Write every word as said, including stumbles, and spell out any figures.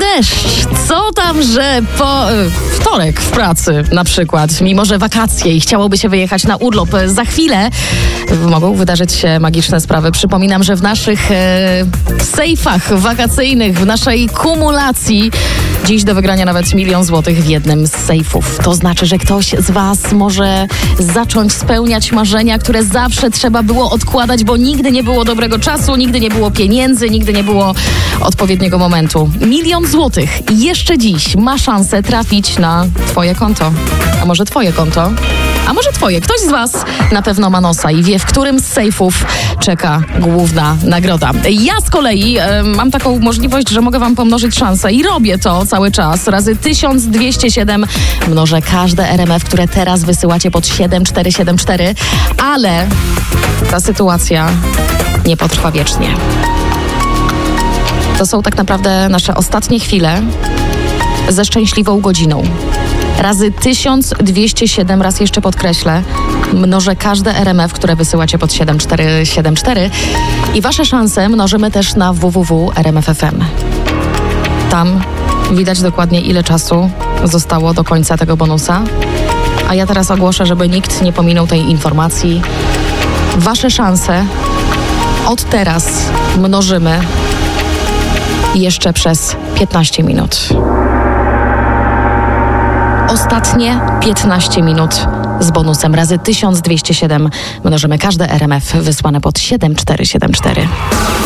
deszcz. Co tam, że po y, wtorek w pracy na przykład, mimo że wakacje i chciałoby się wyjechać na urlop, za chwilę mogą wydarzyć się magiczne sprawy. Przypominam, że w naszych e, sejfach wakacyjnych, w naszej kumulacji dziś do wygrania nawet milion złotych w jednym z sejfów. To znaczy, że ktoś z was może zacząć spełniać marzenia, które zawsze trzeba było odkładać, bo nigdy nie było dobrego czasu, nigdy nie było pieniędzy, nigdy nie było odpowiedniego momentu. Milion złotych jeszcze dziś ma szansę trafić na twoje konto. A może twoje konto? A może twoje? Ktoś z was na pewno ma nosa i wie, w którym z sejfów czeka główna nagroda. Ja z kolei e, mam taką możliwość, że mogę wam pomnożyć szansę i robię to cały czas. Razy tysiąc dwieście siedem mnożę każde R M F, które teraz wysyłacie pod siedem cztery siedem cztery, ale ta sytuacja nie potrwa wiecznie. To są tak naprawdę nasze ostatnie chwile ze szczęśliwą godziną. Razy tysiąc dwieście siedem, raz jeszcze podkreślę, mnożę każde R M F, które wysyłacie pod siedem cztery siedem cztery i wasze szanse mnożymy też na w w w kropka r m f kropka f m. Tam widać dokładnie, ile czasu zostało do końca tego bonusa, a ja teraz ogłoszę, żeby nikt nie pominął tej informacji. Wasze szanse od teraz mnożymy jeszcze przez piętnaście minut. Ostatnie piętnaście minut z bonusem razy tysiąc dwieście siedem mnożymy każde R M F wysłane pod siedem cztery siedem cztery.